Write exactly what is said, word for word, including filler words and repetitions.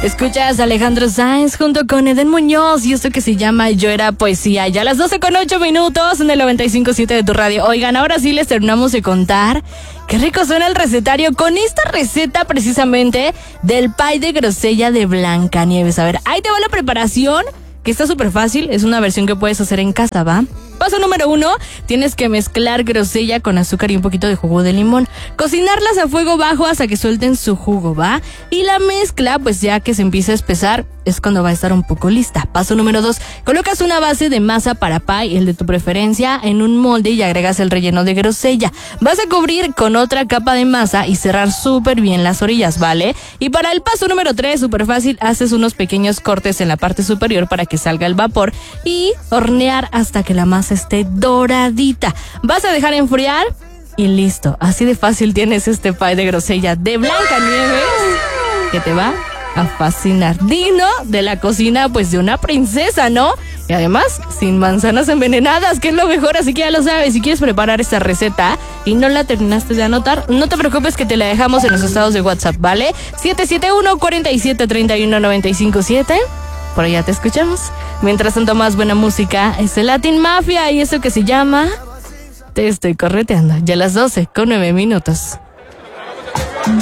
Escuchas a Alejandro Sanz junto con Eden Muñoz y esto que se llama Yo Era Poesía. Ya a las doce con ocho minutos en el noventa y cinco punto siete de tu radio. Oigan, ahora sí les terminamos de contar qué rico suena el recetario con esta receta precisamente del pie de grosella de Blancanieves. A ver, ahí te va la preparación, que está súper fácil, es una versión que puedes hacer en casa, ¿va? Paso número uno, tienes que mezclar grosella con azúcar y un poquito de jugo de limón. Cocinarlas a fuego bajo hasta que suelten su jugo, ¿va? Y la mezcla, pues ya que se empieza a espesar, es cuando va a estar un poco lista. Paso número dos, colocas una base de masa para pie, el de tu preferencia, en un molde y agregas el relleno de grosella. Vas a cubrir con otra capa de masa y cerrar súper bien las orillas, ¿vale? Y para el paso número tres, súper fácil, haces unos pequeños cortes en la parte superior para que salga el vapor y hornear hasta que la masa esté doradita. Vas a dejar enfriar y listo. Así de fácil tienes este pie de grosella de Blancanieves que te va a fascinar. Digno de la cocina, pues, de una princesa, ¿no? Y además, sin manzanas envenenadas, que es lo mejor, así que ya lo sabes. Si quieres preparar esta receta y no la terminaste de anotar, no te preocupes que te la dejamos en los estados de WhatsApp, ¿vale? siete siete uno, cuatro siete, tres uno, nueve cinco siete. Por allá te escuchamos. Mientras tanto, más buena música es el Latin Mafia y eso que se llama Te Estoy Correteando. Ya a las doce con nueve minutos.